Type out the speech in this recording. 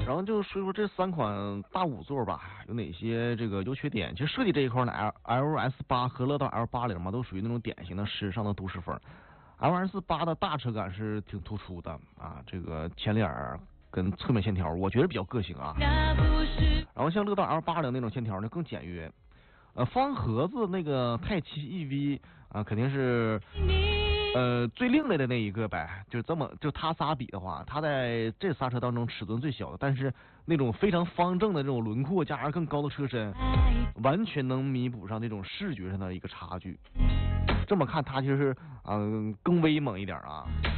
然后就说说这3款大5座吧，有哪些这个优缺点。其实设计这一块呢，LS8和乐道 L80嘛，都属于那种典型的时尚的都市风。LS8的大车感是挺突出的啊，这个前脸跟侧面线条，我觉得比较个性啊。然后像乐道 L80那种线条呢更简约。方盒子那个泰七 EV 啊，肯定是最另类的那一个呗。就它仨比的话，它在这仨车当中尺寸最小的，但是那种非常方正的这种轮廓，加上更高的车身，完全能弥补上这种视觉上的一个差距。这么看，它其实是更威猛一点啊。